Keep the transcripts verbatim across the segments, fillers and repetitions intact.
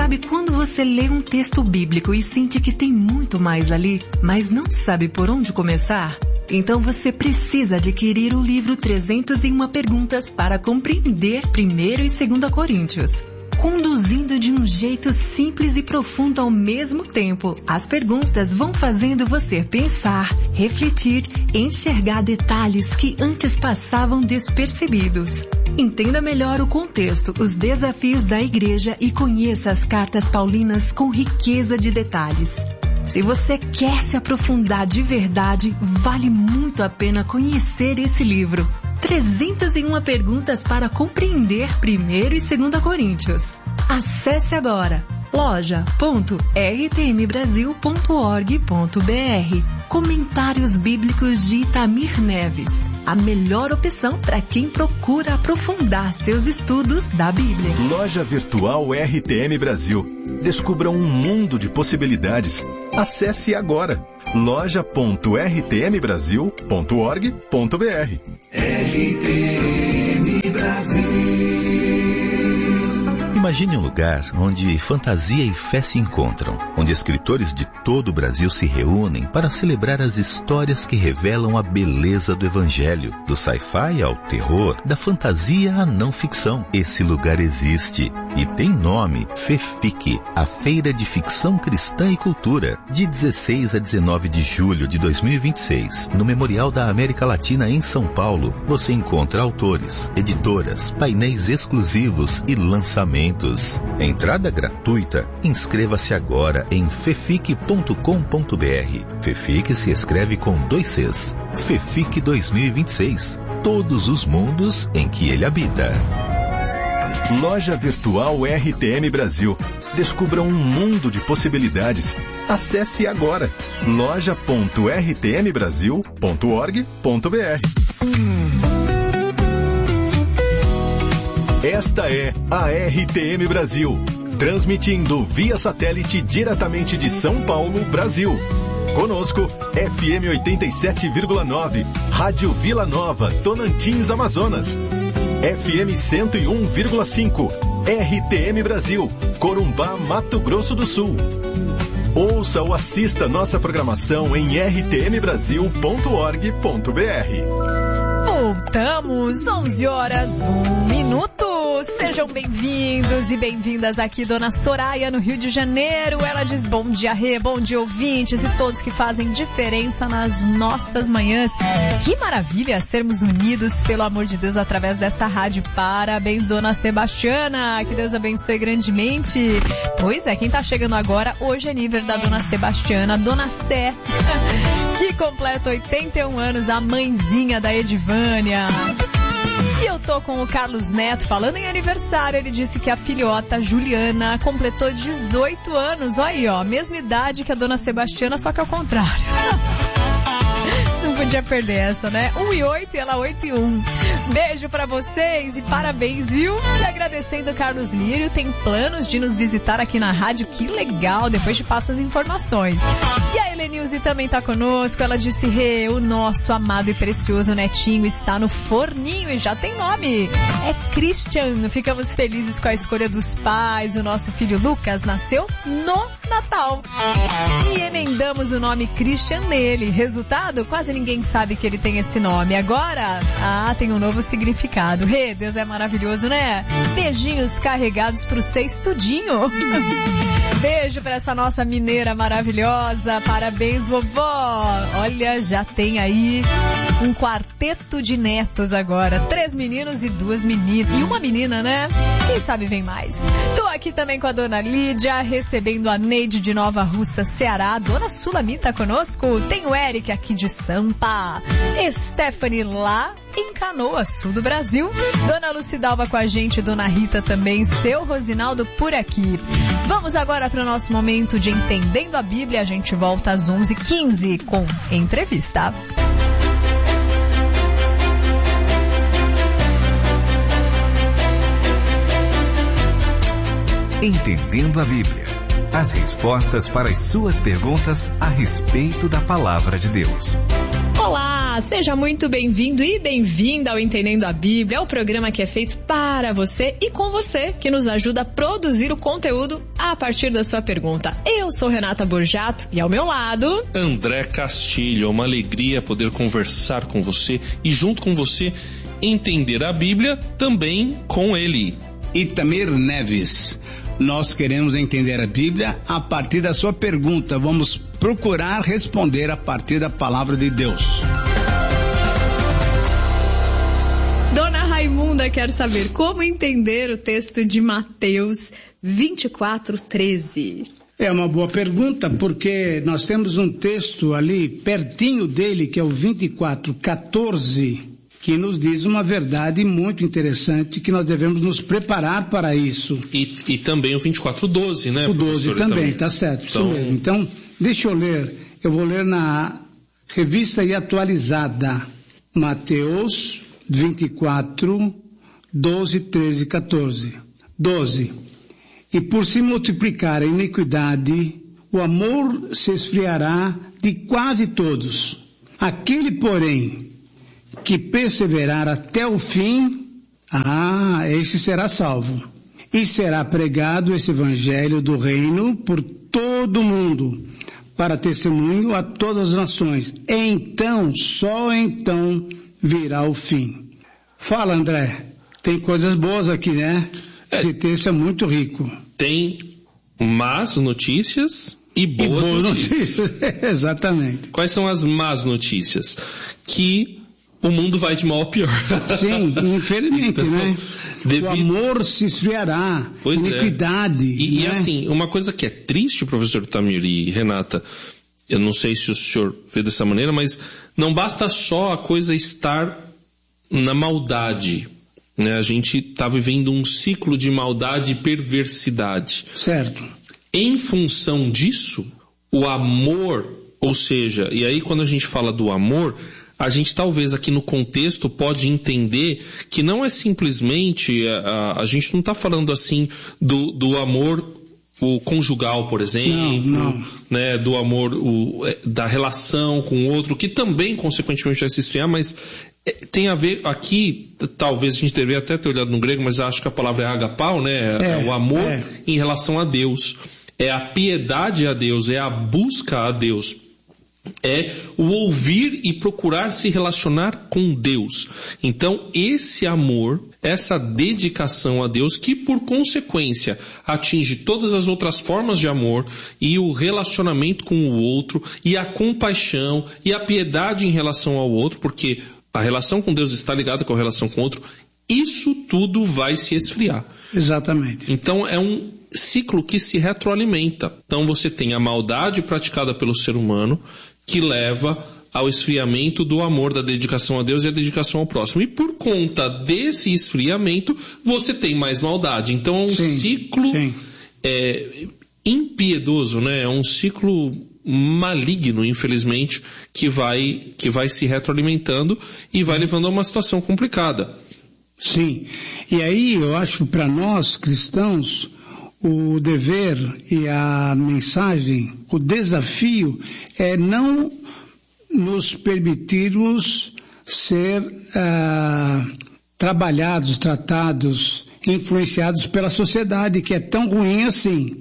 Sabe quando você lê um texto bíblico e sente que tem muito mais ali, mas não sabe por onde começar? Então você precisa adquirir o livro trezentas e uma Perguntas para compreender primeiro e segunda Coríntios. Conduzindo de um jeito simples e profundo ao mesmo tempo, as perguntas vão fazendo você pensar, refletir, enxergar detalhes que antes passavam despercebidos. Entenda melhor o contexto, os desafios da igreja e conheça as cartas paulinas com riqueza de detalhes. Se você quer se aprofundar de verdade, vale muito a pena conhecer esse livro. trezentas e uma Perguntas para compreender primeiro e segunda Coríntios. Acesse agora loja ponto r t m brasil ponto org ponto b r. Comentários Bíblicos de Itamir Neves. A melhor opção para quem procura aprofundar seus estudos da Bíblia. Loja Virtual R T M Brasil. Descubra um mundo de possibilidades. Acesse agora loja ponto r t m brasil ponto org ponto b r. R T M Brasil. Imagine um lugar onde fantasia e fé se encontram, onde escritores de todo o Brasil se reúnem para celebrar as histórias que revelam a beleza do Evangelho, do sci-fi ao terror, da fantasia à não ficção. Esse lugar existe e tem nome: FEFIC, a Feira de Ficção Cristã e Cultura, de dezesseis a dezenove de julho de dois mil e vinte e seis, no Memorial da América Latina em São Paulo. Você encontra autores, editoras, painéis exclusivos e lançamentos. Entrada gratuita. Inscreva-se agora em fefic ponto com ponto b r. FEFIC se escreve com dois Cs. FEFIC dois mil e vinte e seis. Todos os mundos em que ele habita. Loja Virtual R T M Brasil. Descubra um mundo de possibilidades. Acesse agora loja ponto r t m brasil ponto org ponto b r. Esta é a R T M Brasil, transmitindo via satélite diretamente de São Paulo, Brasil. Conosco, F M oitenta e sete vírgula nove, Rádio Vila Nova, Tocantins, Amazonas. F M cento e um vírgula cinco, R T M Brasil, Corumbá, Mato Grosso do Sul. Ouça ou assista nossa programação em r t m brasil ponto org ponto b r. Voltamos, onze horas, um minuto. Sejam bem-vindos e bem-vindas aqui, Dona Soraya, no Rio de Janeiro. Ela diz bom dia, Rê, bom dia, ouvintes e todos que fazem diferença nas nossas manhãs. Que maravilha sermos unidos, pelo amor de Deus, através desta rádio. Parabéns, Dona Sebastiana, que Deus abençoe grandemente. Pois é, quem tá chegando agora, hoje é nível da Dona Sebastiana, Dona Sé, que completa oitenta e um anos, a mãezinha da Edivânia. E eu tô com o Carlos Neto, falando em aniversário. Ele disse que a filhota Juliana completou dezoito anos. Olha aí, ó, mesma idade que a Dona Sebastiana, só que ao contrário. Não podia perder essa, né? um e oito e ela oito e um. Beijo pra vocês e parabéns, viu? E agradecendo o Carlos Lírio, tem planos de nos visitar aqui na rádio. Que legal, depois te passo as informações. E a Helenilze também tá conosco. Ela disse, Rê, o nosso amado e precioso netinho está no forninho e já tem nome. É Christian. Ficamos felizes com a escolha dos pais. O nosso filho Lucas nasceu no Natal. E emendamos o nome Christian nele. Resultado, quase ninguém sabe que ele tem esse nome. Agora, ah, tem um novo significado. Rê, Deus é maravilhoso, né? Beijinhos carregados pro sextudinho. Beijo pra essa nossa mineira maravilhosa. Parabéns, vovó. Olha, já tem aí um quarteto de netos agora. Três meninos e duas meninas. E uma menina, né? Quem sabe vem mais. Tô aqui também com a Dona Lídia, recebendo a Neide de Nova Russa, Ceará. Dona Sulamita conosco. Tem o Eric aqui de Sampa. Stephanie lá em Canoas, sul do Brasil. Dona Lucidalva com a gente, Dona Rita também, seu Rosinaldo por aqui. Vamos agora para o nosso momento de Entendendo a Bíblia. A gente volta às onze e quinze com entrevista. Entendendo a Bíblia. as respostas para as suas perguntas a respeito da Palavra de Deus. Olá, seja muito bem-vindo e bem-vinda ao Entendendo a Bíblia, o programa que é feito para você e com você, que nos ajuda a produzir o conteúdo a partir da sua pergunta. Eu sou Renata Borjato e ao meu lado... André Castilho. É uma alegria poder conversar com você e junto com você entender a Bíblia também com ele. Itamir Neves. Nós queremos entender a Bíblia a partir da sua pergunta. Vamos procurar responder a partir da Palavra de Deus. Dona Raimunda quer saber como entender o texto de Mateus vinte e quatro, treze. É uma boa pergunta, porque nós temos um texto ali pertinho dele, que é o vinte e quatro, quatorze, que nos diz uma verdade muito interessante, que nós devemos nos preparar para isso. E, e também o vinte e quatro, doze, né? O doze também, está certo, então... isso mesmo. Então, deixa eu ler, eu vou ler na Revista e Atualizada, Mateus vinte e quatro, doze, treze, quatorze. doze. E por se multiplicar a iniquidade, o amor se esfriará de quase todos. Aquele, porém, que perseverar até o fim, ah, esse será salvo. E será pregado esse evangelho do reino por todo o mundo, para testemunho a todas as nações. Então, só então, virá o fim. Fala, André. Tem coisas boas aqui, né? Esse texto é muito rico. Tem más notícias e boas, e boas notícias. notícias. Exatamente. Quais são as más notícias? Que o mundo vai de mal a pior. Sim, infelizmente, então, né? Devido... O amor se esfriará, pois iniquidade. É. E, né? e assim, uma coisa que é triste, professor Itamir e Renata, eu não sei se o senhor vê dessa maneira, mas não basta só a coisa estar na maldade. Né? A gente está vivendo um ciclo de maldade e perversidade. Certo. Em função disso, o amor, ou seja, e aí quando a gente fala do amor, a gente talvez aqui no contexto pode entender que não é simplesmente, a, a, a gente não está falando assim do, do amor o conjugal, por exemplo, não, não. Né, do amor, o, da relação com o outro, que também consequentemente vai se esfriar, mas tem a ver aqui, talvez a gente deveria até ter olhado no grego, mas acho que a palavra é agapau, né, é, o amor é. Em relação a Deus, é a piedade a Deus, é a busca a Deus. É o ouvir e procurar se relacionar com Deus. Então, esse amor, essa dedicação a Deus, que por consequência atinge todas as outras formas de amor e o relacionamento com o outro e a compaixão e a piedade em relação ao outro, porque a relação com Deus está ligada com a relação com o outro, isso tudo vai se esfriar. Exatamente. Então, é um ciclo que se retroalimenta. Então, você tem a maldade praticada pelo ser humano, que leva ao esfriamento do amor, da dedicação a Deus e a dedicação ao próximo. E por conta desse esfriamento, você tem mais maldade. Então é um sim, ciclo sim. É, impiedoso, né? É um ciclo maligno, infelizmente, que vai, que vai se retroalimentando e vai levando a uma situação complicada. Sim. E aí eu acho que para nós cristãos, o dever e a mensagem, o desafio é não nos permitirmos ser ah, trabalhados, tratados, influenciados pela sociedade, que é tão ruim assim.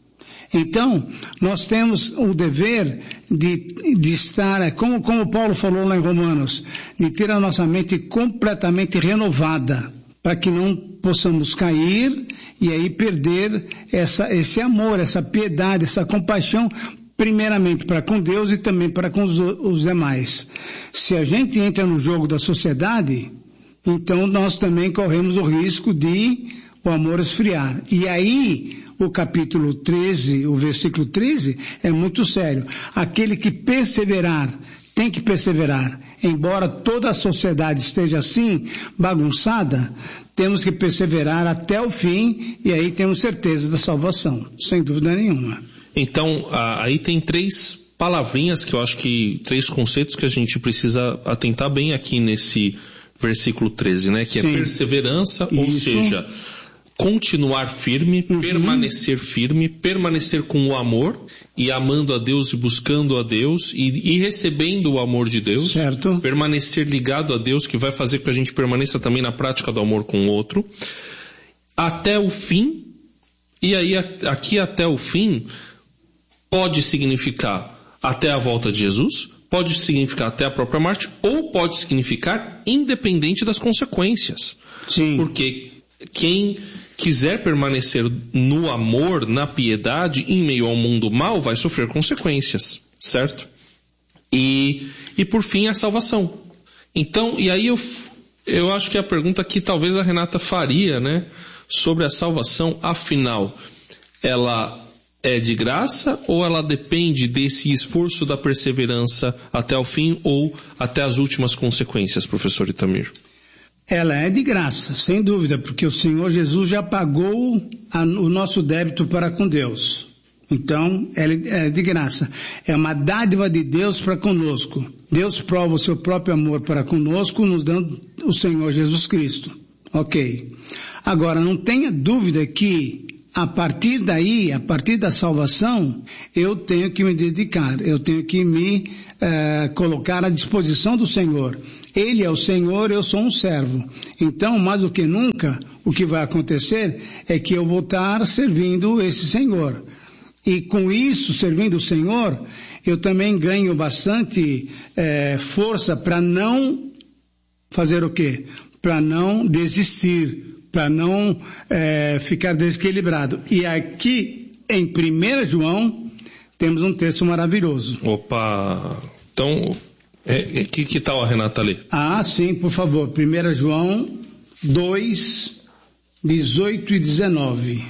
Então, nós temos o dever de, de estar, como, como Paulo falou lá em Romanos, de ter a nossa mente completamente renovada, para que não possamos cair e aí perder essa, esse amor, essa piedade, essa compaixão, primeiramente para com Deus e também para com os, os demais. Se a gente entra no jogo da sociedade, então nós também corremos o risco de o amor esfriar. E aí, o capítulo treze, o versículo treze, é muito sério. Aquele que perseverar, tem que perseverar. Embora toda a sociedade esteja assim, bagunçada, temos que perseverar até o fim e aí temos certeza da salvação, sem dúvida nenhuma. Então, aí tem três palavrinhas que eu acho que, três conceitos que a gente precisa atentar bem aqui nesse versículo treze, né? Que é Sim. perseverança, Isso. ou seja, continuar firme, uhum. permanecer firme, permanecer com o amor e amando a Deus e buscando a Deus e, e recebendo o amor de Deus. Certo. Permanecer ligado a Deus, que vai fazer com que a gente permaneça também na prática do amor com o outro. Até o fim. E aí, aqui até o fim, pode significar até a volta de Jesus, pode significar até a própria morte, ou pode significar independente das consequências. Sim. Porque quem quiser permanecer no amor, na piedade, em meio ao mundo mal, vai sofrer consequências, certo? E, e por fim, a salvação. Então, e aí eu, eu acho que a pergunta que talvez a Renata faria, né, sobre a salvação, afinal, ela é de graça ou ela depende desse esforço da perseverança até o fim ou até as últimas consequências, professor Itamir? Ela é de graça, sem dúvida, porque o Senhor Jesus já pagou a, o nosso débito para com Deus. Então, ela é de graça. É uma dádiva de Deus para conosco. Deus prova o seu próprio amor para conosco, nos dando o Senhor Jesus Cristo. Ok. Agora, não tenha dúvida que, a partir daí, a partir da salvação, eu tenho que me dedicar, eu tenho que me uh, colocar à disposição do Senhor. Ele é o Senhor, eu sou um servo. Então, mais do que nunca, o que vai acontecer é que eu vou estar servindo esse Senhor. E com isso, servindo o Senhor, eu também ganho bastante uh, força para não fazer o quê? Para não desistir, para não é, ficar desequilibrado. E aqui, em primeiro João, temos um texto maravilhoso. Opa! Então, é, é, que, que tal a Renata ler? Ah, sim, por favor. primeiro João dois, dezoito e dezenove.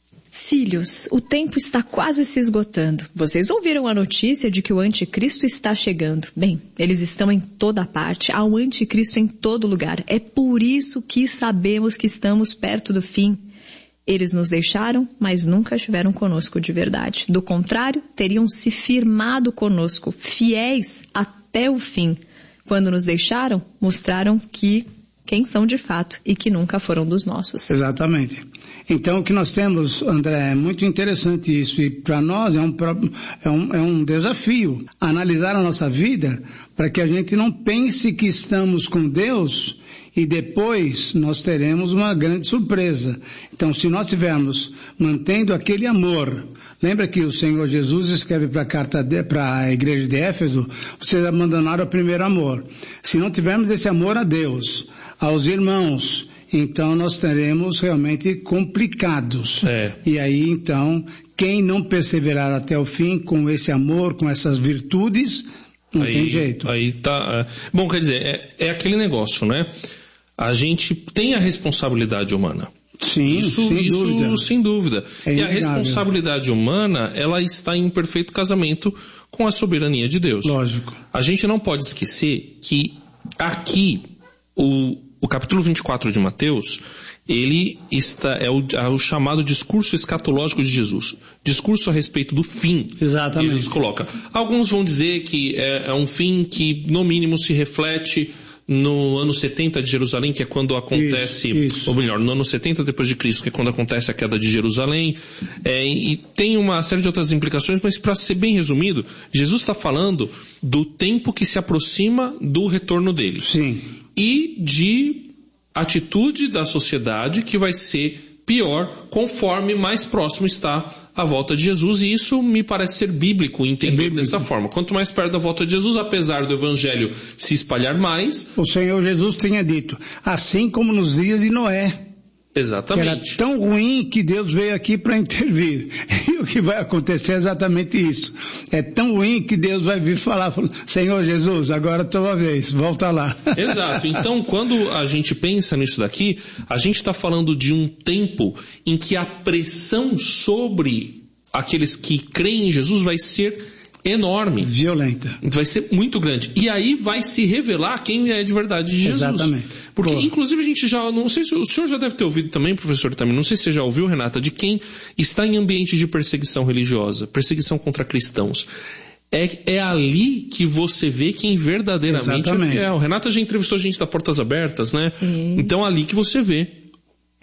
Filhos, o tempo está quase se esgotando. Vocês ouviram a notícia de que o anticristo está chegando. Bem, eles estão em toda parte. Há um anticristo em todo lugar. É por isso que sabemos que estamos perto do fim. Eles nos deixaram, mas nunca estiveram conosco de verdade. Do contrário, teriam se firmado conosco, fiéis até o fim. Quando nos deixaram, mostraram que quem são de fato e que nunca foram dos nossos. Exatamente. Então, o que nós temos, André, é muito interessante isso, e para nós é um, é, um, é um desafio analisar a nossa vida para que a gente não pense que estamos com Deus e depois nós teremos uma grande surpresa. Então, se nós estivermos mantendo aquele amor, lembra que o Senhor Jesus escreve para a carta para a igreja de Éfeso, vocês abandonaram o primeiro amor. Se não tivermos esse amor a Deus, aos irmãos, então nós teremos realmente complicados. É. E aí, então, quem não perseverar até o fim com esse amor, com essas virtudes, não aí, tem jeito. Aí tá. É. Bom, quer dizer, é, é aquele negócio, né? A gente tem a responsabilidade humana. Sim, isso, sem isso, dúvida. Sem dúvida. É e a responsabilidade humana, ela está em perfeito casamento com a soberania de Deus. Lógico. A gente não pode esquecer que aqui, o, o capítulo vinte e quatro de Mateus, ele está, é o, é o chamado discurso escatológico de Jesus. Discurso a respeito do fim. Exatamente. Jesus coloca. Alguns vão dizer que é, é um fim que, no mínimo, se reflete no ano setenta de Jerusalém, que é quando acontece, isso, isso. ou melhor, no ano setenta depois de Cristo, que é quando acontece a queda de Jerusalém, é, e tem uma série de outras implicações, mas para ser bem resumido, Jesus está falando do tempo que se aproxima do retorno dele. Sim. E de atitude da sociedade que vai ser pior conforme mais próximo está a volta de Jesus, e isso me parece ser bíblico entender é bíblico. Dessa forma. Quanto mais perto da volta de Jesus, apesar do evangelho se espalhar mais, o Senhor Jesus tinha dito, assim como nos dias de Noé. Exatamente. Era tão ruim que Deus veio aqui para intervir. E o que vai acontecer é exatamente isso. É tão ruim que Deus vai vir falar, Senhor Jesus, agora é a tua vez, volta lá. Exato. Então, quando a gente pensa nisso daqui, a gente está falando de um tempo em que a pressão sobre aqueles que creem em Jesus vai ser enorme. Violenta. Vai ser muito grande. E aí vai se revelar quem é de verdade de Jesus. Exatamente. Porque, Boa. Inclusive, a gente já, não sei se o senhor já deve ter ouvido também, professor, também, não sei se você já ouviu, Renata, de quem está em ambiente de perseguição religiosa, perseguição contra cristãos. É, é ali que você vê quem verdadeiramente Exatamente. é fiel. Renata já entrevistou gente da Portas Abertas, né? Sim. Então, é ali que você vê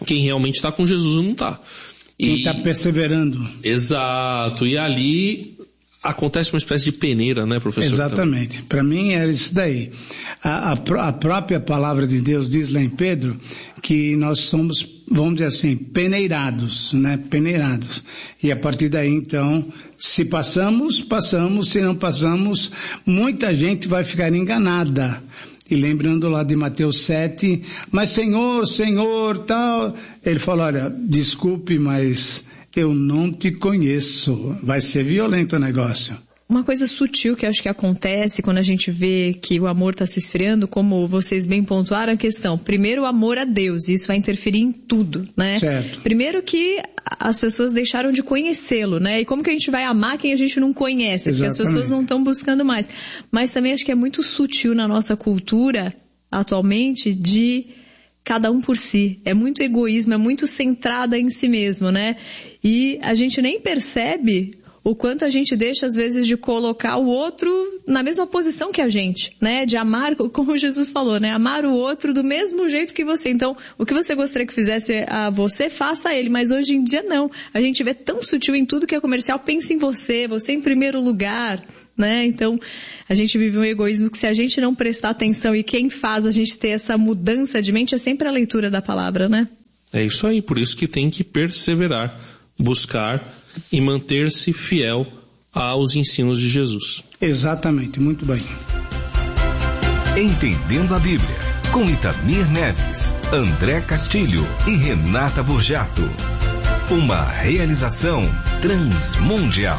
quem realmente está com Jesus ou não está. Quem está perseverando. Exato. E ali acontece uma espécie de peneira, né, professor? Exatamente. Para mim é isso daí. A, a, a própria palavra de Deus diz lá em Pedro que nós somos, vamos dizer assim, peneirados, né? Peneirados. E a partir daí, então, se passamos, passamos. Se não passamos, muita gente vai ficar enganada. E lembrando lá de Mateus sete, mas Senhor, Senhor, tal, ele falou, olha, desculpe, mas eu não te conheço. Vai ser violento o negócio. Uma coisa sutil que acho que acontece quando a gente vê que o amor está se esfriando, como vocês bem pontuaram a questão. Primeiro, o amor a Deus, isso vai interferir em tudo, né? Certo. Primeiro que as pessoas deixaram de conhecê-lo, né? E como que a gente vai amar quem a gente não conhece? Exatamente. Porque as pessoas não estão buscando mais. Mas também acho que é muito sutil na nossa cultura, atualmente, de cada um por si. É muito egoísmo, é muito centrada em si mesmo, né? E a gente nem percebe o quanto a gente deixa, às vezes, de colocar o outro na mesma posição que a gente, né? De amar, como Jesus falou, né? Amar o outro do mesmo jeito que você. Então, o que você gostaria que fizesse a você, faça a ele. Mas hoje em dia, não. A gente vê tão sutil em tudo que é comercial. Pense em você, você em primeiro lugar, né? Então, a gente vive um egoísmo que se a gente não prestar atenção e quem faz a gente ter essa mudança de mente é sempre a leitura da palavra, né? É isso aí. Por isso que tem que perseverar, buscar e manter-se fiel aos ensinos de Jesus. Exatamente, muito bem. Entendendo a Bíblia, com Itamir Neves, André Castilho e Renata Burjato. Uma realização transmundial.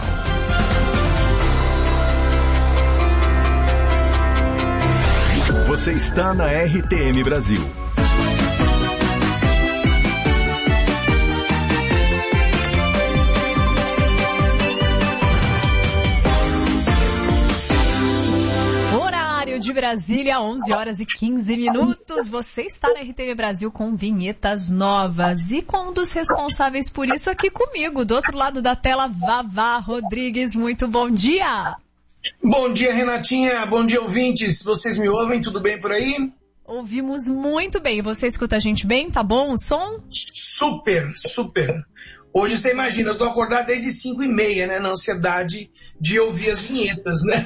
Você está na R T M Brasil. De Brasília, onze horas e quinze minutos. Você está na R T V Brasil com vinhetas novas e com um dos responsáveis por isso aqui comigo, do outro lado da tela, Vavá Rodrigues. Muito bom dia! Bom dia, Renatinha. Bom dia, ouvintes. Vocês me ouvem? Tudo bem por aí? Ouvimos muito bem. Você escuta a gente bem? Tá bom o som? Super, super. Hoje você imagina, eu tô acordado desde cinco e meia, né, na ansiedade de ouvir as vinhetas, né?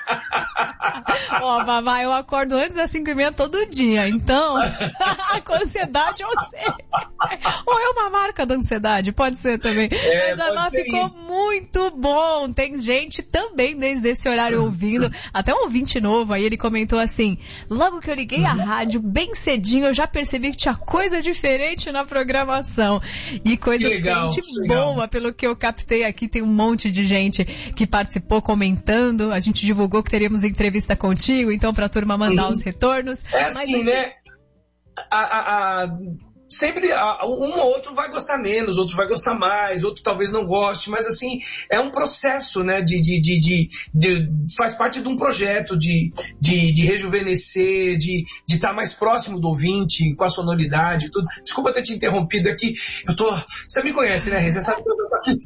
Ó, oh, Vavá, eu acordo antes das cinco e meia todo dia, então, com ansiedade eu sei. Ou é uma marca da ansiedade, pode ser também. É, mas a Vavá ficou isso. Muito bom, tem gente também desde esse horário ouvindo, até um ouvinte novo aí, ele comentou assim, logo que eu liguei a rádio, bem cedinho, eu já percebi que tinha coisa diferente na programação. E coisa diferente boa, pelo que eu captei aqui, tem um monte de gente que participou comentando, a gente divulgou que teríamos entrevista contigo, então pra turma mandar uhum. os retornos. É assim, antes... né? A, a, a... Sempre um ou outro vai gostar menos, outro vai gostar mais, outro talvez não goste, mas assim, é um processo, né, de, de, de, de, de faz parte de um projeto de, de, de rejuvenescer, de de estar mais próximo do ouvinte, com a sonoridade, tudo. Desculpa ter te interrompido aqui, eu tô, você me conhece, né, você sabe que eu tô aqui.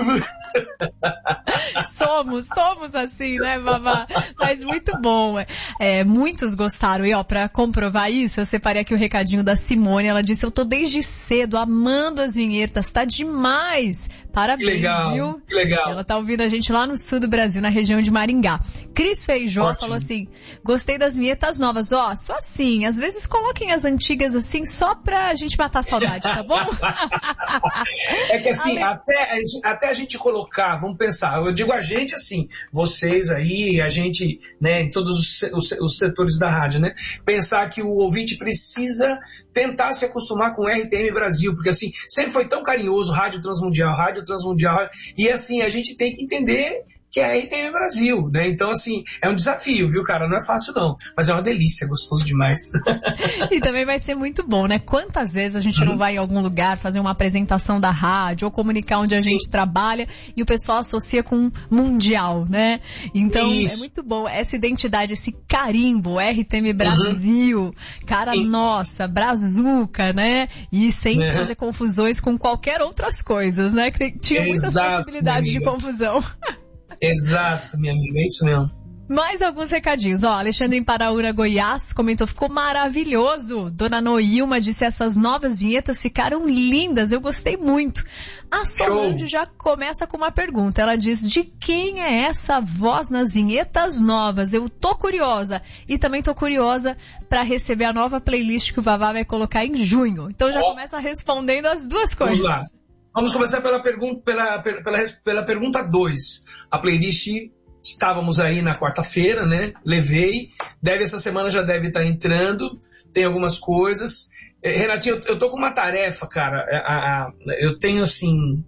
Somos, somos assim, né, Vavá? Mas muito bom. É, muitos gostaram. E ó, pra comprovar isso, eu separei aqui o recadinho da Simone. Ela disse, eu tô desde cedo amando as vinhetas, tá demais. Parabéns, que legal, viu? Que legal. Ela tá ouvindo a gente lá no sul do Brasil, na região de Maringá. Cris Feijó Ótimo. Falou assim, gostei das vinhetas novas. Ó, só assim, às vezes coloquem as antigas assim, só pra gente matar a saudade, tá bom? É que assim, Ale... até, até a gente colocar, vamos pensar, eu digo a gente assim, vocês aí, a gente, né, em todos os, os, os setores da rádio, né, pensar que o ouvinte precisa tentar se acostumar com o R T M Brasil, porque assim, sempre foi tão carinhoso, Rádio Transmundial, Rádio Transmundial, e assim, a gente tem que entender que é a R T M Brasil, né? Então, assim, é um desafio, viu, cara? Não é fácil, não. Mas é uma delícia, é gostoso demais. E também vai ser muito bom, né? Quantas vezes a gente não vai em algum lugar fazer uma apresentação da rádio ou comunicar onde a Sim. gente trabalha e o pessoal associa com mundial, né? Então, Isso. é muito bom. Essa identidade, esse carimbo, R T M Brasil, uhum. cara Sim. nossa, brazuca, né? E sem uhum. fazer confusões com qualquer outras coisas, né? Que tinha muitas Exato, possibilidades de confusão. Exato, minha amiga, é isso mesmo. Mais alguns recadinhos. Ó, Alexandre em Paraúna, Goiás, comentou, ficou maravilhoso. Dona Noilma disse, essas novas vinhetas ficaram lindas, eu gostei muito. A Solange já começa com uma pergunta. Ela diz, de quem é essa voz nas vinhetas novas? Eu tô curiosa. E também tô curiosa para receber a nova playlist que o Vavá vai colocar em junho. Então já oh. começa respondendo as duas coisas. Vamos lá. Vamos começar pela pergunta pela, pela, pela pergunta dois. A playlist, estávamos aí na quarta-feira, né? Levei. Deve, essa semana já deve estar entrando. Tem algumas coisas. Renatinho, eu, eu tô com uma tarefa, cara. A, a, eu tenho, assim...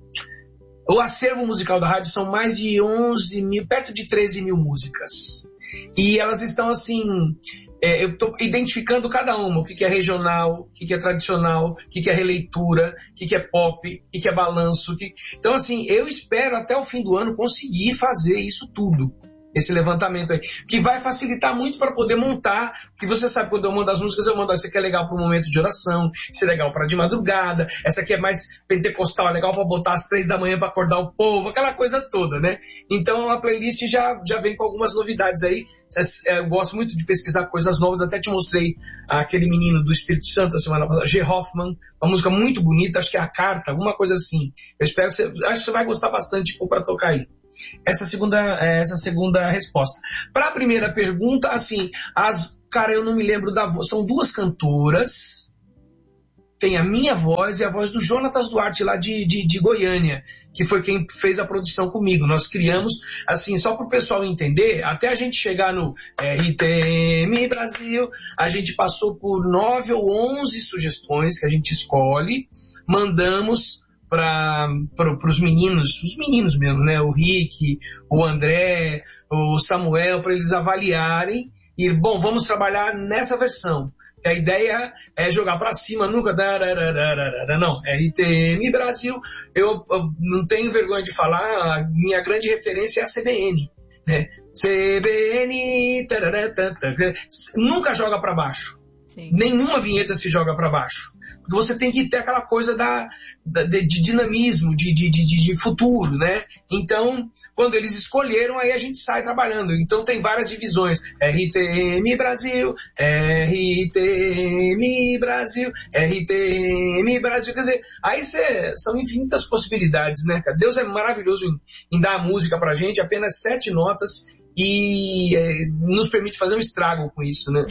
O acervo musical da rádio são mais de onze mil, perto de treze mil músicas. E elas estão, assim... É, eu estou identificando cada uma, o que, que é regional, o que, que é tradicional, o que, que é releitura, o que, que é pop, o que, que é balanço. Que... Então, assim, eu espero até o fim do ano conseguir fazer isso tudo. Esse levantamento aí, que vai facilitar muito para poder montar, porque você sabe, quando eu mando as músicas, eu mando, essa aqui é legal para o momento de oração, isso é legal para de madrugada, essa aqui é mais pentecostal, é legal para botar às três da manhã para acordar o povo, aquela coisa toda, né? Então a playlist já, já vem com algumas novidades aí. Eu gosto muito de pesquisar coisas novas, até te mostrei aquele menino do Espírito Santo a semana passada, G. Hoffman, uma música muito bonita, acho que é A Carta, alguma coisa assim. Eu espero que você, acho que você vai gostar bastante para tocar aí. Essa segunda, essa segunda resposta. Para a primeira pergunta, assim, as, cara, eu não me lembro da voz. São duas cantoras. Tem a minha voz e a voz do Jonatas Duarte, lá de, de, de Goiânia, que foi quem fez a produção comigo. Nós criamos, assim, só para o pessoal entender, até a gente chegar no R T M Brasil, a gente passou por nove ou onze sugestões que a gente escolhe, mandamos para os meninos, os meninos mesmo, né? O Rick, o André, o Samuel, para eles avaliarem e, bom, vamos trabalhar nessa versão. A ideia é jogar para cima, nunca... Não, R T M Brasil, eu, eu não tenho vergonha de falar, a minha grande referência é a C B N, né? C B N, nunca joga para baixo. Sim. Nenhuma vinheta se joga para baixo. Porque você tem que ter aquela coisa da, da, de, de dinamismo, de, de, de, de futuro, né? Então, quando eles escolheram, aí a gente sai trabalhando. Então tem várias divisões. R T M Brasil, R T M Brasil, R T M Brasil. Quer dizer, aí cê, são infinitas possibilidades, né, cara? Deus é maravilhoso em, em dar a música pra gente, apenas sete notas. E é, nos permite fazer um estrago com isso, né?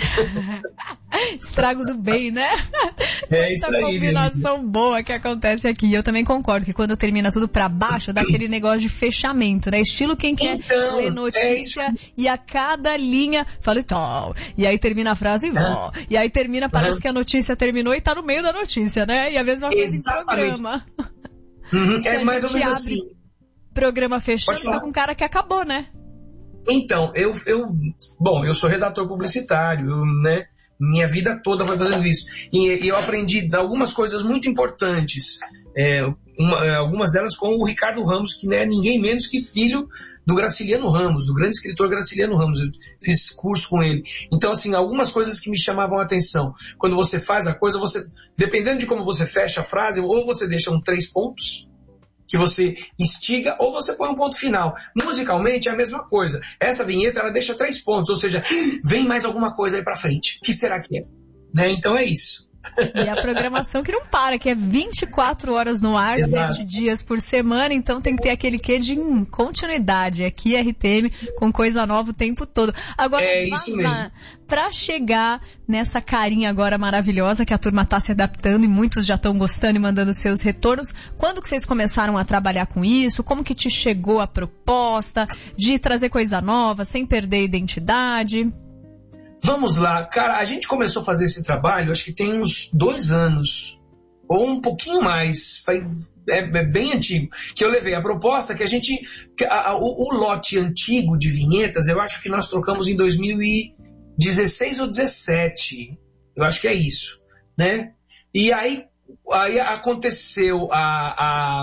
Estrago do bem, né? É isso aí. Essa combinação né? boa que acontece aqui. Eu também concordo que quando termina tudo pra baixo, dá aquele negócio de fechamento, né? Estilo quem quer então, ler notícia é e a cada linha fala tal. E aí termina a frase e ó. E aí termina, parece uhum. que a notícia terminou e tá no meio da notícia, né? E a mesma coisa Exatamente. Em programa. Uhum. É mais ou menos assim. Programa fechado tá com um cara que acabou, né? Então, eu, eu, bom, eu sou redator publicitário, eu, né? Minha vida toda foi fazendo isso. E, e eu aprendi algumas coisas muito importantes. É, uma, algumas delas com o Ricardo Ramos, que não é ninguém menos que filho do Graciliano Ramos, do grande escritor Graciliano Ramos. Eu fiz curso com ele. Então, assim, algumas coisas que me chamavam a atenção. Quando você faz a coisa, você, dependendo de como você fecha a frase, ou você deixa um três pontos, que você instiga, ou você põe um ponto final. Musicalmente é a mesma coisa. Essa vinheta, ela deixa três pontos, ou seja, vem mais alguma coisa aí pra frente. O que será que é? Né? Então é isso. E a programação que não para, que é vinte e quatro horas no ar, Exato. sete dias por semana, então tem que ter aquele quê de hum, continuidade. Aqui R T M com coisa nova o tempo todo. Agora, é isso mesmo. Pra chegar nessa carinha agora maravilhosa que a turma tá se adaptando e muitos já estão gostando e mandando seus retornos, quando que vocês começaram a trabalhar com isso? Como que te chegou a proposta de trazer coisa nova sem perder a identidade? Vamos lá, cara, a gente começou a fazer esse trabalho, acho que tem uns dois anos, ou um pouquinho mais, é, é bem antigo, que eu levei a proposta que a gente, que a, a, o, o lote antigo de vinhetas, eu acho que nós trocamos em dois mil e dezesseis ou dezessete, eu acho que é isso, né? E aí, aí aconteceu a... a,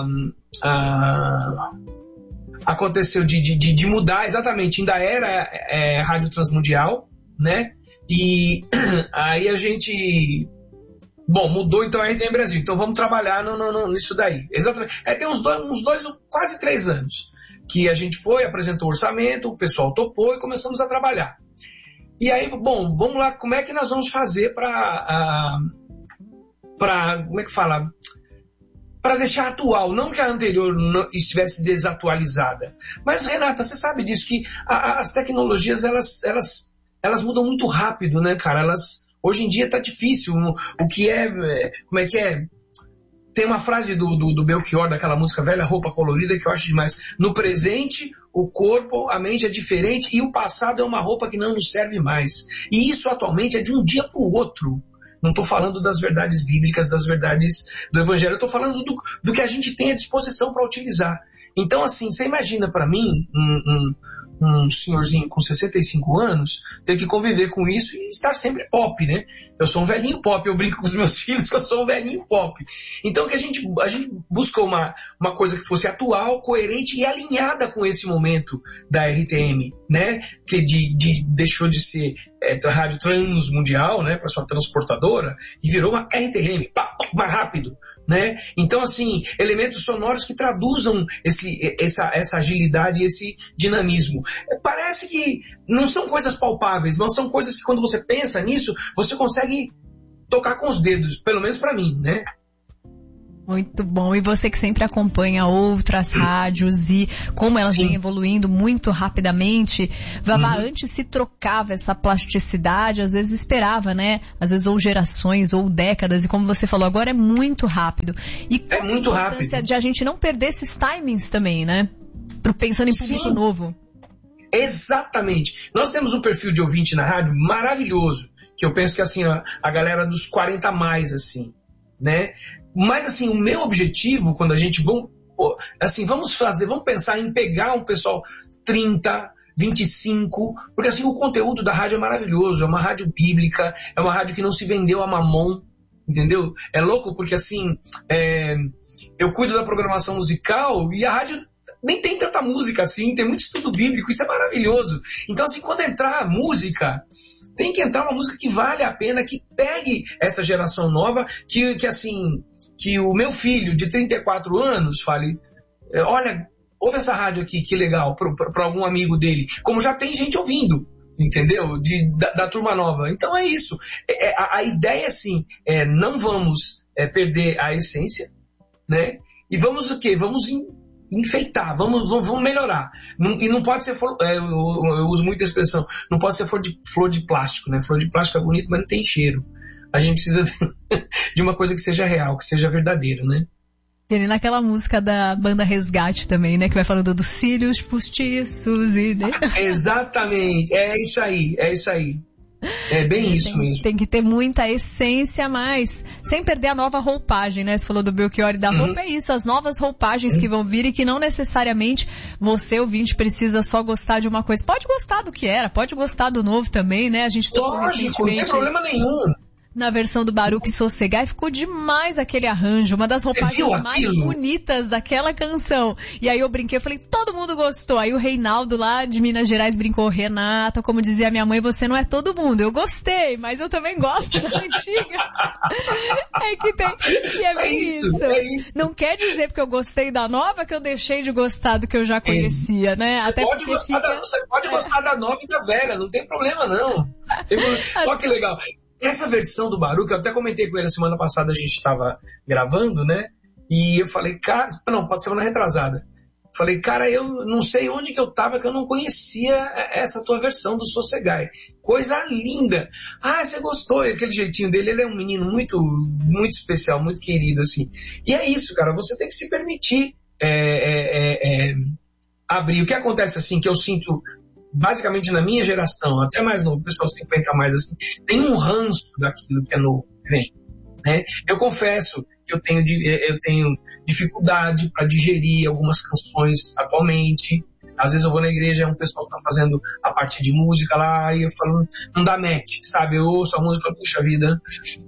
a aconteceu de, de, de mudar, exatamente, ainda era é, Rádio Transmundial, né? E aí a gente, bom, mudou então a R T M Brasil, então vamos trabalhar no, no, no, nisso daí. Exatamente. É, tem uns dois, uns dois, quase três anos. que a gente foi, apresentou o orçamento, o pessoal topou e começamos a trabalhar. E aí, bom, vamos lá, como é que nós vamos fazer para, uh, para, como é que fala? Para deixar atual, não que a anterior não estivesse desatualizada. Mas, Renata, você sabe disso, que a, as tecnologias, elas, elas, elas mudam muito rápido, né, cara? Elas, hoje em dia está difícil. O, o que é, como é que é? Tem uma frase do, do, do Belchior, daquela música Velha Roupa Colorida, que eu acho demais. No presente, o corpo, a mente é diferente e o passado é uma roupa que não nos serve mais. E isso atualmente é de um dia para o outro. Não estou falando das verdades bíblicas, das verdades do Evangelho. Eu estou falando do, do que a gente tem à disposição para utilizar. Então, assim, você imagina para mim um, um, um senhorzinho com sessenta e cinco anos ter que conviver com isso e estar sempre pop, né? Eu sou um velhinho pop, eu brinco com os meus filhos que eu sou um velhinho pop. Então, que a gente, a gente buscou uma, uma coisa que fosse atual, coerente e alinhada com esse momento da R T M, né? Que de, de, deixou de ser é, rádio transmundial, né? Para sua transportadora e virou uma R T M, pá, mais rápido. Né? Então, assim, elementos sonoros que traduzam esse, essa, essa agilidade e esse dinamismo. Parece que não são coisas palpáveis, mas são coisas que quando você pensa nisso, você consegue tocar com os dedos, pelo menos para mim, né? Muito bom. E você que sempre acompanha outras rádios e como elas Sim. vêm evoluindo muito rapidamente, Vavá, uhum. antes se trocava essa plasticidade, às vezes esperava, né? Às vezes ou gerações ou décadas, e como você falou, agora é muito rápido. E é muito a importância rápido. de a gente não perder esses timings também, né? Pensando em público Sim. novo. Exatamente. Nós temos um perfil de ouvinte na rádio maravilhoso, que eu penso que assim, a, a galera dos quarenta a mais, assim, né? Mas assim, o meu objetivo, quando a gente vamos, assim, vamos fazer, vamos pensar em pegar um pessoal trinta, vinte e cinco, porque assim, o conteúdo da rádio é maravilhoso, é uma rádio bíblica, é uma rádio que não se vendeu a mamon, entendeu? É louco porque assim, é, eu cuido da programação musical e a rádio nem tem tanta música assim, tem muito estudo bíblico, isso é maravilhoso. Então assim, quando entrar música, tem que entrar uma música que vale a pena, que pegue essa geração nova, que, que assim, que o meu filho de trinta e quatro anos fale, olha, ouve essa rádio aqui, que legal, para algum amigo dele, como já tem gente ouvindo, entendeu? De, da, da turma nova. Então é isso. É, a, a ideia, assim, é não vamos é, perder a essência, né? E vamos o quê? Vamos em, enfeitar, vamos, vamos, vamos melhorar. Não, e não pode ser, flor, é, eu, eu uso muito a expressão, não pode ser flor de, flor de plástico, né? Flor de plástico é bonito, mas não tem cheiro. A gente precisa de uma coisa que seja real, que seja verdadeira, né? Ele naquela música da banda Resgate também, né? Que vai falando dos cílios postiços e... Né? Exatamente, é isso aí, é isso aí. É bem isso tem, mesmo. Tem que ter muita essência, mas sem perder a nova roupagem, né? Você falou do Belchior e da uhum. roupa, é isso, as novas roupagens uhum. que vão vir e que não necessariamente você, ouvinte, precisa só gostar de uma coisa. Pode gostar do que era, pode gostar do novo também, né? A gente tocou Lógico, não tem problema nenhum. Na versão do Baruch Sossegai, e ficou demais aquele arranjo, uma das roupagens mais bonitas daquela canção. E aí eu brinquei, eu falei, todo mundo gostou. Aí o Reinaldo lá de Minas Gerais brincou, Renata, como dizia minha mãe, você não é todo mundo. Eu gostei, mas eu também gosto da antiga. É que tem, e é bem é isso, isso. É isso. Não quer dizer porque eu gostei da nova que eu deixei de gostar do que eu já conhecia, é né? Você Até pode, porque gostar fica... da, você pode é. gostar da nova e da velha, não tem problema não. Tem problema. Olha que legal. Essa versão do Baruch, eu até comentei com ele a semana passada, a gente estava gravando, né? E eu falei, cara, não, pode ser semana retrasada. Falei, cara, eu não sei onde que eu tava, que eu não conhecia essa tua versão do Sossegai. Coisa linda. Ah, você gostou, aquele jeitinho dele, ele é um menino muito, muito especial, muito querido, assim. E é isso, cara, você tem que se permitir é, é, é, abrir. O que acontece, assim, que eu sinto... basicamente na minha geração, até mais novo, pessoal cinquenta a mais, assim, tem um ranço daquilo que é novo, vem, né? Eu confesso que eu tenho, eu tenho dificuldade para digerir algumas canções atualmente. Às vezes eu vou na igreja, é um pessoal que tá fazendo a parte de música lá, e eu falo, não dá match, sabe? Eu ouço a música e falo, puxa vida.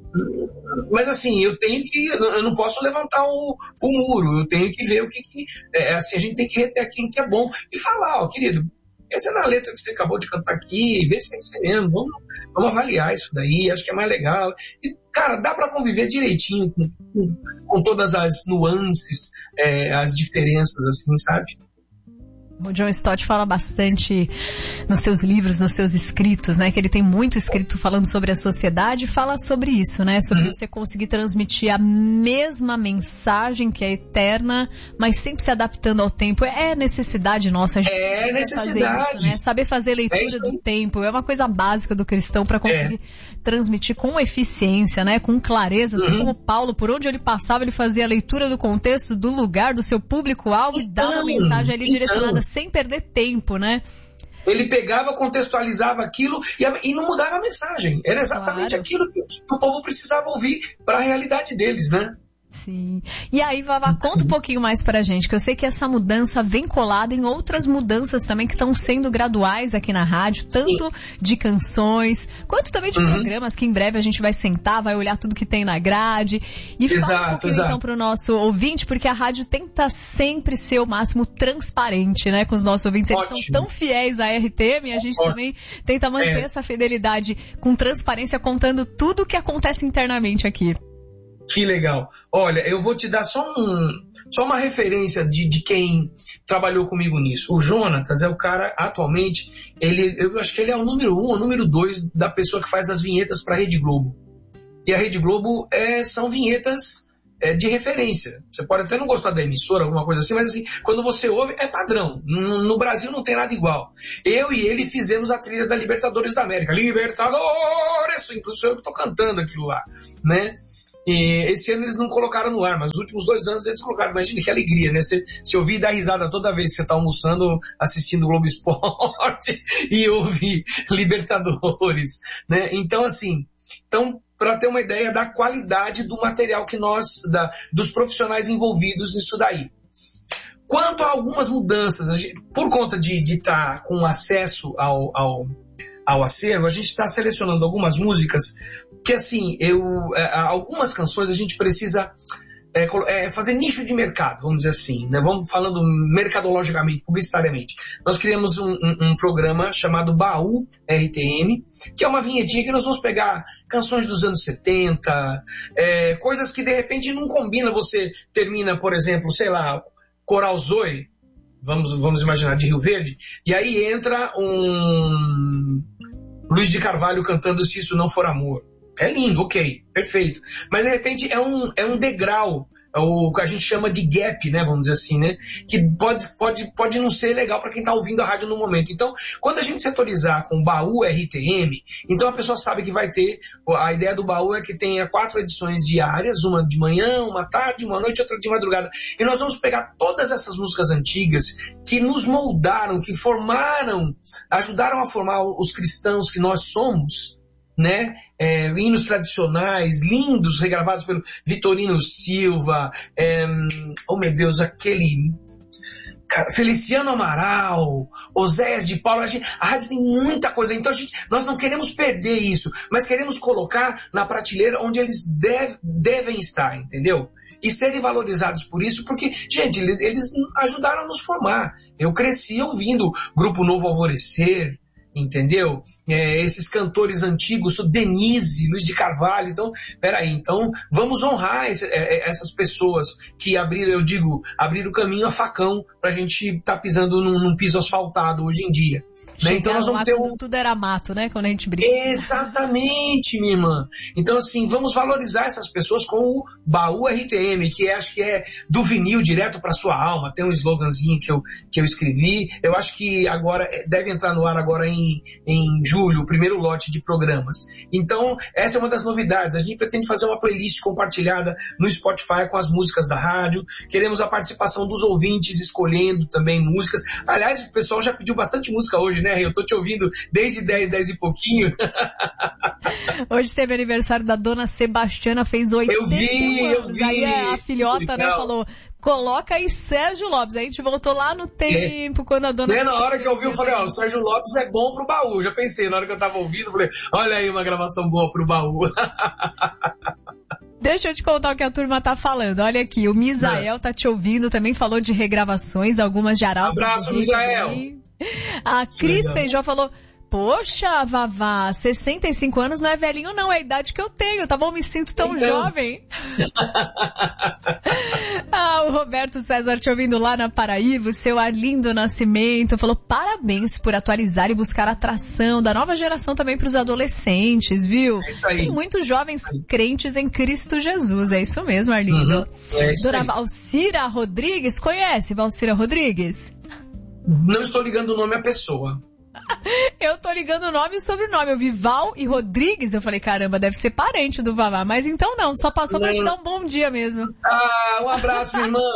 Mas assim, eu tenho que, eu não posso levantar o, o muro, eu tenho que ver o que, que é, assim, a gente tem que reter aquilo que é bom e falar, ó, querido, essa é na letra que você acabou de cantar aqui, vê se é isso mesmo, vamos, vamos avaliar isso daí, acho que é mais legal. E, cara, dá para conviver direitinho com, com, com todas as nuances, é, as diferenças, assim, sabe? O John Stott fala bastante nos seus livros, nos seus escritos, né? Que ele tem muito escrito falando sobre a sociedade e fala sobre isso, né? Sobre uhum. você conseguir transmitir a mesma mensagem que é eterna, mas sempre se adaptando ao tempo. É necessidade nossa. A gente é necessidade. Fazer isso, né? Saber fazer leitura é do tempo. É uma coisa básica do cristão para conseguir é. transmitir com eficiência, né? Com clareza. Assim uhum. como Paulo, por onde ele passava, ele fazia a leitura do contexto, do lugar, do seu público-alvo então, e dava a mensagem ali então. direcionada sem perder tempo, né? Ele pegava, contextualizava aquilo e, e não mudava a mensagem. Era exatamente claro. aquilo que o povo precisava ouvir para a realidade deles, né? Sim. E aí, Vavá, conta um pouquinho mais pra gente, que eu sei que essa mudança vem colada em outras mudanças também que estão sendo graduais aqui na rádio, tanto Sim. de canções, quanto também de uhum. programas que em breve a gente vai sentar, vai olhar tudo que tem na grade. E exato, fala um pouquinho exato. então pro nosso ouvinte, porque a rádio tenta sempre ser o máximo transparente, né, com os nossos ouvintes. Eles Ótimo. são tão fiéis à R T M e a gente Ótimo. também tenta manter é. essa fidelidade com transparência, contando tudo o que acontece internamente aqui. Que legal. Olha, eu vou te dar só, um, só uma referência de, de quem trabalhou comigo nisso. O Jonatas é o cara, atualmente, ele, eu acho que ele é o número um, o número dois da pessoa que faz as vinhetas para a Rede Globo. E a Rede Globo é, são vinhetas é, de referência. Você pode até não gostar da emissora, alguma coisa assim, mas assim, quando você ouve, é padrão. No, no Brasil não tem nada igual. Eu e ele fizemos a trilha da Libertadores da América. Libertadores! Inclusive eu que estou cantando aquilo lá, né? E esse ano eles não colocaram no ar, mas os últimos dois anos eles colocaram. Imagina que alegria, né? Você, se ouvir e dar risada toda vez que você está almoçando, assistindo o Globo Esporte e ouvir Libertadores, né? Então, assim, então, para ter uma ideia da qualidade do material que nós, da, dos profissionais envolvidos nisso daí. Quanto a algumas mudanças, a gente, por conta de estar tá com acesso ao, ao ao acervo, a gente está selecionando algumas músicas que, assim, eu, é, algumas canções a gente precisa é, é, fazer nicho de mercado, vamos dizer assim, né? Vamos falando mercadologicamente, publicitariamente. Nós criamos um, um, um programa chamado Baú R T M, que é uma vinhetinha que nós vamos pegar canções dos anos setenta, é, coisas que de repente não combina. Você termina, por exemplo, sei lá, Coral Zoe, vamos, vamos imaginar, de Rio Verde, e aí entra um Luiz de Carvalho cantando Se Isso Não For Amor. É lindo, ok, perfeito. Mas de repente é um, é um degrau, é o que a gente chama de gap, né, vamos dizer assim, né, que pode, pode, pode não ser legal para quem está ouvindo a rádio no momento. Então, quando a gente setorizar com o Baú R T M, então a pessoa sabe que vai ter, a ideia do Baú é que tenha quatro edições diárias, uma de manhã, uma tarde, uma noite, outra de madrugada. E nós vamos pegar todas essas músicas antigas que nos moldaram, que formaram, ajudaram a formar os cristãos que nós somos, né? É, hinos tradicionais, lindos, regravados pelo Vitorino Silva, é, oh meu Deus, aquele cara, Feliciano Amaral, Oséias de Paulo. A, gente, a rádio tem muita coisa, então a gente, nós não queremos perder isso, mas queremos colocar na prateleira onde eles deve, devem estar, entendeu? E serem valorizados por isso, porque, gente, eles, eles ajudaram a nos formar. Eu cresci ouvindo Grupo Novo Alvorecer, entendeu? É, esses cantores antigos, Denise, Luiz de Carvalho. Então, peraí, então vamos honrar esse, é, essas pessoas que abriram, eu digo, abriram o caminho a facão pra gente estar tá pisando num, num piso asfaltado hoje em dia. Né? Então nós vamos ter um... Tudo era mato, né? Quando a gente brinca. Exatamente, minha irmã. Então, assim, vamos valorizar essas pessoas com o Baú R T M, que acho que é do vinil direto pra sua alma. Tem um sloganzinho que eu, que eu escrevi. Eu acho que agora deve entrar no ar agora em, em julho, o primeiro lote de programas. Então, essa é uma das novidades. A gente pretende fazer uma playlist compartilhada no Spotify com as músicas da rádio. Queremos a participação dos ouvintes escolhendo também músicas. Aliás, o pessoal já pediu bastante música hoje, né? Eu tô te ouvindo desde dez, dez e pouquinho. Hoje teve aniversário da dona Sebastiana, fez oitenta anos. Eu vi, eu vi. Aí a filhota, né, falou, coloca aí Sérgio Lopes. Aí a gente voltou lá no tempo, é. quando a dona... É, na hora que eu ouvi, eu falei, ó, o Sérgio Lopes é bom pro baú. Já pensei, na hora que eu tava ouvindo, eu falei, olha aí uma gravação boa pro baú. Deixa eu te contar o que a turma tá falando. Olha aqui, o Misael é. tá te ouvindo, também falou de regravações, algumas de Arauto. Abraço, Misael. A Cris Feijó falou, Poxa, Vavá, sessenta e cinco anos não é velhinho não, é a idade que eu tenho, tá bom? Me sinto tão então... jovem. Ah, o Roberto César te ouvindo lá na Paraíba, o seu Arlindo Nascimento falou parabéns por atualizar e buscar a atração da nova geração também para os adolescentes, viu? É isso aí. Tem muitos jovens crentes em Cristo Jesus, é isso mesmo, Arlindo. Uhum. É isso Dona aí. Valcira Rodrigues, conhece Valcira Rodrigues? Não estou ligando o nome à pessoa. Eu tô ligando o nome e o sobrenome. Eu vi Val e Rodrigues. Eu falei, caramba, deve ser parente do Vavá. Mas então não, só passou não. pra te dar um bom dia mesmo. Ah, um abraço, minha irmã.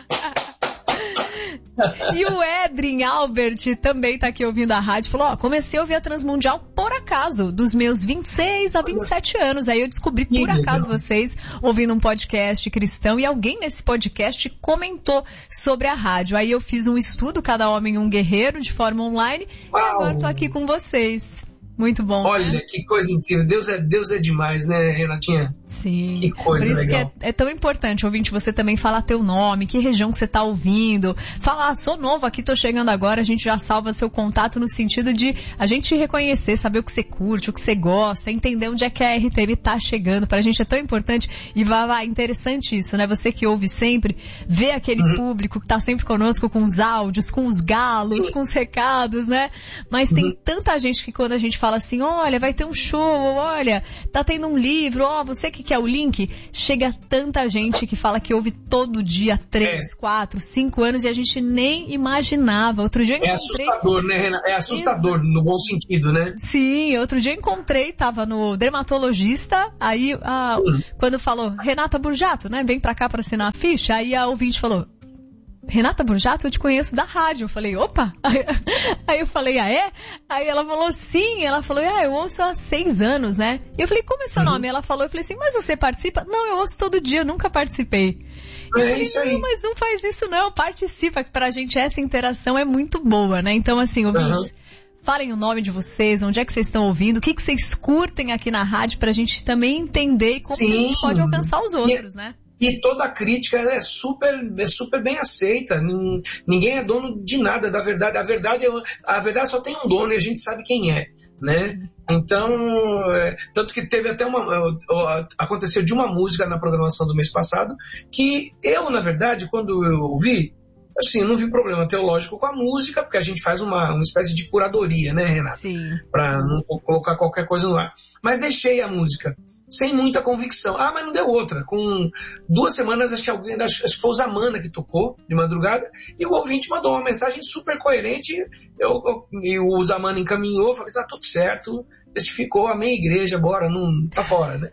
E o Edrin Albert também tá aqui ouvindo a rádio. Falou, ó, comecei a ouvir a Transmundial por acaso, dos meus vinte e seis a vinte e sete anos. Aí eu descobri por acaso vocês ouvindo um podcast cristão e alguém nesse podcast comentou sobre a rádio. Aí eu fiz um estudo, Cada Homem um Guerreiro, de forma online. Uau. E agora tô aqui com vocês. Muito bom. Olha, né? Que coisa incrível. Deus é, Deus é demais, né, Renatinha? Sim. Que coisa Por isso legal. que é, é tão importante, ouvinte, você também falar teu nome, que região que você tá ouvindo. Falar, ah, sou novo aqui, tô chegando agora, a gente já salva seu contato no sentido de a gente reconhecer, saber o que você curte, o que você gosta, entender onde é que a R T M tá chegando. Pra gente é tão importante e vai, vai, interessante isso, né? Você que ouve sempre, vê aquele uhum. público que tá sempre conosco com os áudios, com os galos, Sim. com os recados, né? Mas uhum. tem tanta gente que quando a gente fala assim, olha, vai ter um show, olha, tá tendo um livro, ó, você que quer o link, chega tanta gente que fala que ouve todo dia, três, quatro, cinco anos e a gente nem imaginava. Outro dia eu encontrei... É assustador, né, Renan? É assustador, Exato. No bom sentido, né? Sim, outro dia eu encontrei, tava no dermatologista, aí ah, uhum. quando falou, Renata Burjato, né, vem pra cá pra assinar a ficha, aí a ouvinte falou, Renata Burjato, eu te conheço da rádio. Eu falei, opa! Aí, aí eu falei, ah é? Aí ela falou, sim. Ela falou, ah, eu ouço há seis anos, né? E eu falei, como é seu uhum. nome? Ela falou, eu falei assim, mas você participa? Não, eu ouço todo dia, eu nunca participei. É eu falei, isso aí. não, mas não faz isso não, participa, que pra gente essa interação é muito boa, né? Então assim, ouvintes, uhum. falem o nome de vocês, onde é que vocês estão ouvindo, o que, que vocês curtem aqui na rádio pra gente também entender e como Sim. a gente pode alcançar os outros, e... né? E toda crítica é super, é super bem aceita. Ninguém é dono de nada, da verdade. A verdade, é, a verdade só tem um dono e a gente sabe quem é, né? Então, é, tanto que teve até uma... Aconteceu de uma música na programação do mês passado que eu, na verdade, quando eu ouvi, assim, não vi problema teológico com a música, porque a gente faz uma, uma espécie de curadoria, né, Renata? Sim. Pra não colocar qualquer coisa no ar. Mas deixei a música sem muita convicção. Ah, mas não deu outra. Com duas semanas, acho que alguém, acho que foi o Zamana que tocou de madrugada, e o ouvinte mandou uma mensagem super coerente, eu, eu, e o Zamana encaminhou, falei, tá tudo certo, testificou, amém, igreja, bora, não tá fora, né?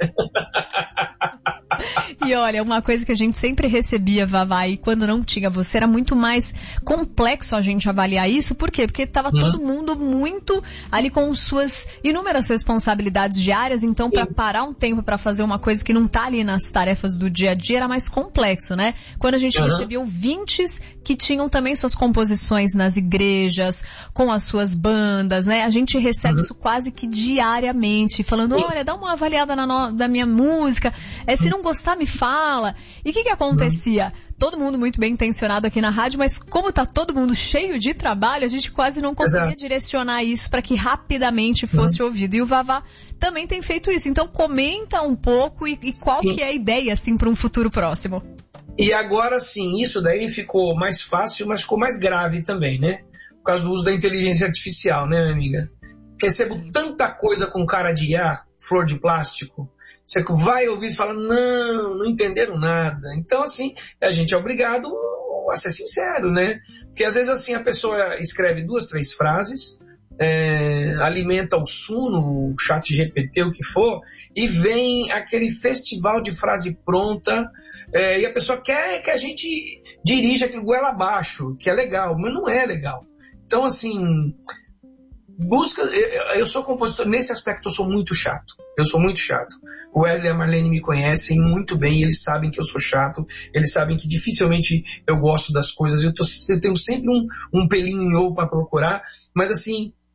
E olha, uma coisa que a gente sempre recebia, Vavá, e quando não tinha você, era muito mais complexo a gente avaliar isso. Por quê? Porque estava hum. todo mundo muito ali com suas inúmeras responsabilidades diárias, então para parar um tempo para fazer uma coisa que não tá ali nas tarefas do dia a dia era mais complexo, né? Quando a gente uhum. recebia ouvintes que tinham também suas composições nas igrejas, com as suas bandas, né? A gente recebe uhum. isso quase que diariamente, falando, olha, dá uma avaliada na no... da minha música, é, se não gostar, me fala. E o que que acontecia? Todo mundo muito bem intencionado aqui na rádio, mas como tá todo mundo cheio de trabalho, a gente quase não conseguia Exato. direcionar isso para que rapidamente fosse uhum. ouvido. E o Vavá também tem feito isso. Então comenta um pouco e, e qual sim. que é a ideia, assim, para um futuro próximo. E agora sim, isso daí ficou mais fácil, mas ficou mais grave também, né? Por causa do uso da inteligência artificial, né, minha amiga? Recebo tanta coisa com cara de ah, flor de plástico. Você vai ouvir e fala, não, não entenderam nada. Então, assim, a gente é obrigado a ser sincero, né? Porque às vezes, assim, a pessoa escreve duas, três frases, é, alimenta o Suno, o chat G P T, o que for, e vem aquele festival de frase pronta, é, e a pessoa quer que a gente dirija aquilo goela abaixo, que é legal, mas não é legal. Então, assim... Busca, eu, eu sou compositor, nesse aspecto eu sou muito chato, eu sou muito chato. O Wesley e a Marlene me conhecem muito bem, eles sabem que eu sou chato, eles sabem que dificilmente eu gosto das coisas, eu, tô, eu tenho sempre um, um pelinho em ovo para procurar, mas assim,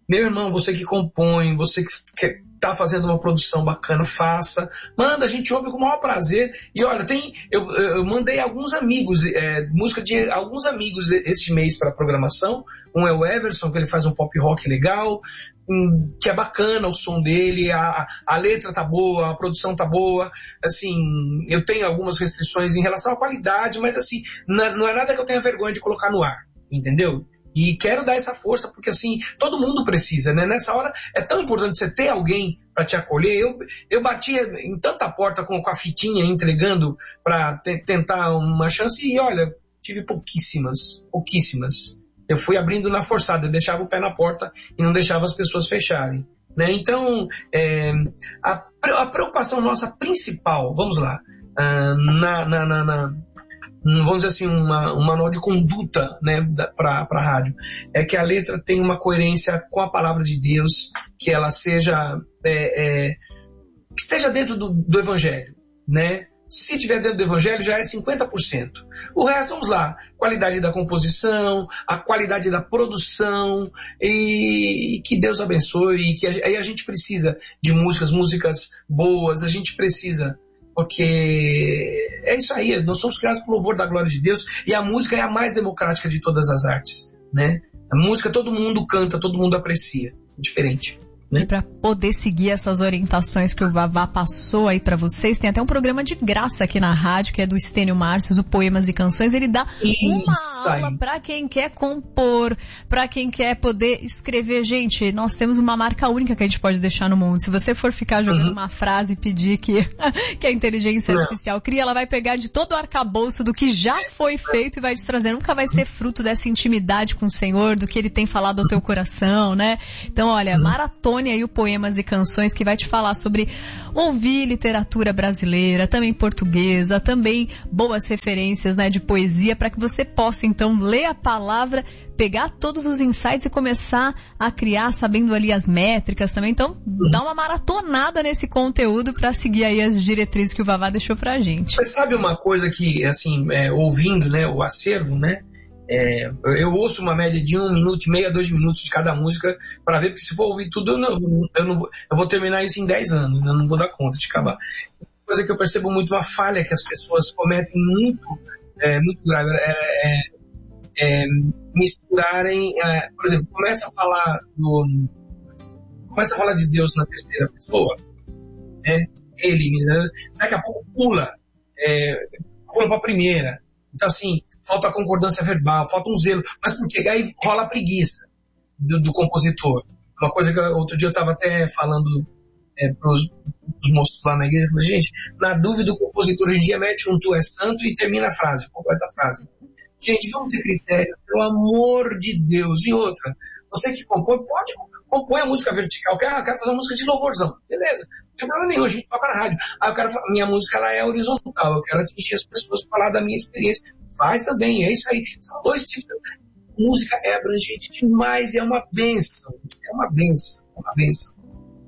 meu irmão, você que compõe, você que está fazendo uma produção bacana, faça, manda, a gente ouve com o maior prazer. E olha, tem, eu, eu mandei alguns amigos, é, música de alguns amigos este mês para a programação. Um é o Everson, que ele faz um pop rock legal, um, que é bacana o som dele, a, a letra tá boa, a produção tá boa. Assim, eu tenho algumas restrições em relação à qualidade, mas assim, não, não é nada que eu tenha vergonha de colocar no ar, entendeu? E quero dar essa força, porque assim, todo mundo precisa, né? Nessa hora é tão importante você ter alguém para te acolher. Eu, eu batia em tanta porta com, com a fitinha entregando para te, tentar uma chance e olha, tive pouquíssimas, pouquíssimas. Eu fui abrindo na forçada, eu deixava o pé na porta e não deixava as pessoas fecharem, né? Então, é, a, a preocupação nossa principal, vamos lá, uh, na... na, na, na vamos dizer assim, uma, um manual de conduta, né, para a rádio, é que a letra tenha uma coerência com a palavra de Deus, que ela seja, é, é, que esteja dentro do, do Evangelho, né? Se estiver dentro do Evangelho, já é cinquenta por cento. O resto, vamos lá, qualidade da composição, a qualidade da produção, e, e que Deus abençoe, e que a, aí a gente precisa de músicas, músicas boas, a gente precisa... Porque é isso aí, nós somos criados por louvor da glória de Deus e a música é a mais democrática de todas as artes, né? A música todo mundo canta, todo mundo aprecia, diferente. Né? E para poder seguir essas orientações que o Vavá passou aí para vocês, tem até um programa de graça aqui na rádio, que é do Estênio Márcios, o Poemas e Canções. Ele dá Isso uma aula para quem quer compor, para quem quer poder escrever. Gente, nós temos uma marca única que a gente pode deixar no mundo. Se você for ficar jogando uhum. uma frase e pedir que, que a inteligência Não. artificial cria, ela vai pegar de todo o arcabouço do que já foi feito e vai te trazer. Nunca vai ser fruto dessa intimidade com o Senhor, do que Ele tem falado ao teu coração, né? Então, olha, uhum. maratona e aí o Poemas e Canções, que vai te falar sobre ouvir literatura brasileira, também portuguesa, também boas referências, né, de poesia, para que você possa então ler a palavra, pegar todos os insights e começar a criar, sabendo ali as métricas também. Então, dá uma maratonada nesse conteúdo para seguir aí as diretrizes que o Vavá deixou pra gente. Mas sabe uma coisa que, assim, é, ouvindo, né, o acervo, né, É, eu ouço uma média de um minuto e meio a dois minutos de cada música para ver, porque se for ouvir tudo, eu, não, eu, não vou, eu vou terminar isso em dez anos, né? Eu não vou dar conta de acabar. Coisa que eu percebo muito, uma falha que as pessoas cometem muito, é, muito grave, é, é, é misturarem, é, por exemplo, começa a falar do, começa a falar de Deus na terceira pessoa, né? Ele, né? Daqui a pouco pula, é, pula para a primeira. Então, assim, falta a concordância verbal, falta um zelo. Mas por quê? Aí rola a preguiça do, do compositor. Uma coisa que outro dia eu estava até falando é, para os moços lá na igreja. Eu falei, gente, na dúvida o compositor hoje em dia mete um tu és santo e termina a frase, completa a frase. Gente, vamos ter critério, pelo amor de Deus. E outra, você que compõe, pode compor a música vertical. Eu quero, eu quero fazer uma música de louvorzão. Beleza, não tem problema nenhum, a gente toca na rádio. Ah, eu quero, minha música ela é horizontal, eu quero atingir as pessoas, falar da minha experiência. Faz também, é isso aí. São dois tipos. Música é abrangente demais e é uma bênção. É uma bênção, é uma bênção.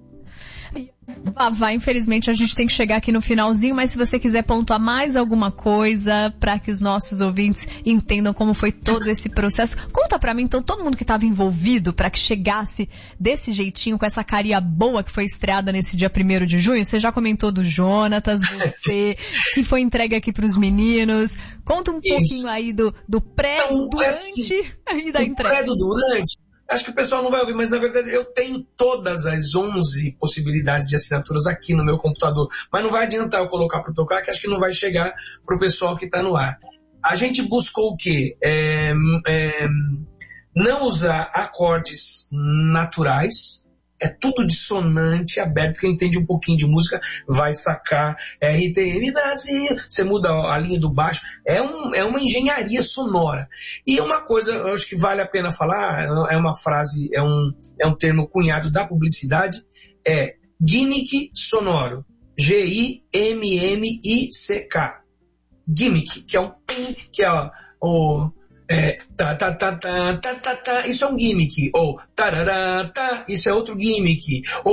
Vavá, infelizmente a gente tem que chegar aqui no finalzinho, mas se você quiser pontuar mais alguma coisa para que os nossos ouvintes entendam como foi todo esse processo, conta pra mim então todo mundo que estava envolvido para que chegasse desse jeitinho, com essa carinha boa que foi estreada nesse dia primeiro de junho. Você já comentou do Jonatas, você que foi entregue aqui pros meninos. Conta um Isso. pouquinho aí do, do pré, então, do durante assim, e da entrega. Pré do durante. Acho que o pessoal não vai ouvir, mas na verdade eu tenho todas as onze possibilidades de assinaturas aqui no meu computador. Mas não vai adiantar eu colocar para tocar, que acho que não vai chegar para o pessoal que está no ar. A gente buscou o quê? É, é, não usar acordes naturais. É tudo dissonante, aberto. Quem entende um pouquinho de música vai sacar. R T M Brasil. Você muda a linha do baixo. É, um, é uma engenharia sonora. E uma coisa, eu acho que vale a pena falar, é uma frase, é um, é um termo cunhado da publicidade, é gimmick sonoro. G I M M I C K. Gimmick, que é um que é ó, o... É, tá, tá, tá, tá, tá, tá, tá, isso é um gimmick. Ou tarará, tá, isso é outro gimmick. Ou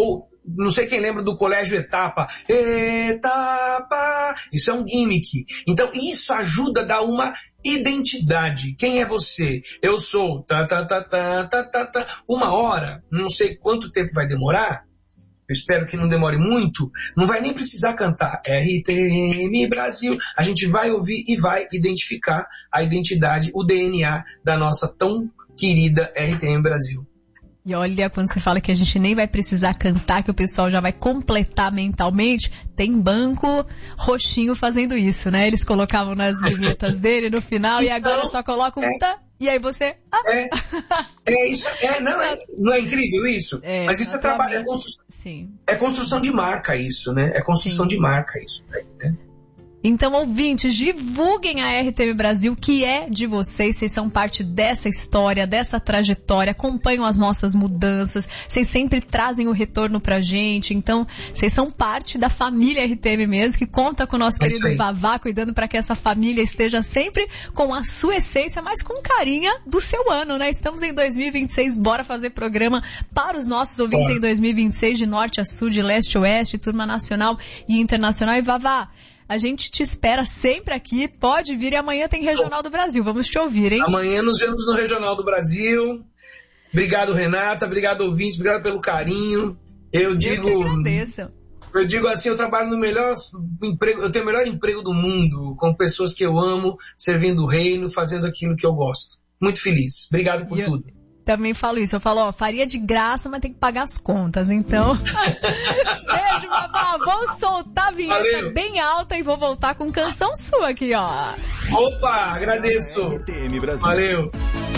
não sei quem lembra do Colégio Etapa. Etapa! Isso é um gimmick. Então, isso ajuda a dar uma identidade. Quem é você? Eu sou... Tá, tá, tá, tá, tá, tá, tá. Uma hora, não sei quanto tempo vai demorar, eu espero que não demore muito, não vai nem precisar cantar R T M Brasil. A gente vai ouvir e vai identificar a identidade, o D N A da nossa tão querida R T M Brasil. E olha, quando você fala que a gente nem vai precisar cantar, que o pessoal já vai completar mentalmente, tem banco roxinho fazendo isso, né? Eles colocavam nas vinhetas dele no final então, e agora só colocam um tá, e aí você... Ah. É, é isso, é, não, é, não é incrível isso? É, mas isso é trabalho, é construção, sim. é construção de marca isso, né? É construção sim. de marca isso, né? Então, ouvintes, divulguem a R T M Brasil, que é de vocês. Vocês são parte dessa história, dessa trajetória, acompanham as nossas mudanças, vocês sempre trazem o retorno pra gente. Então, vocês são parte da família R T M mesmo, que conta com o nosso é querido Vavá, cuidando para que essa família esteja sempre com a sua essência, mas com carinha do seu ano, né? Estamos em dois mil e vinte e seis, bora fazer programa para os nossos ouvintes é. em dois mil e vinte e seis, de norte a sul, de leste a oeste, turma nacional e internacional. E Vavá, a gente te espera sempre aqui, pode vir, e amanhã tem Regional do Brasil, vamos te ouvir, hein? Amanhã nos vemos no Regional do Brasil. Obrigado, Renata, obrigado, ouvintes, obrigado pelo carinho. Eu digo... Eu que agradeço. Eu digo assim, eu trabalho no melhor emprego, eu tenho o melhor emprego do mundo, com pessoas que eu amo, servindo o reino, fazendo aquilo que eu gosto. Muito feliz. Obrigado por eu... tudo. Também falo isso, eu falo, ó, faria de graça, mas tem que pagar as contas, então... Beijo, Vavá, vou soltar a vinheta Valeu. bem alta e vou voltar com canção sua aqui, ó. Opa, agradeço. Valeu.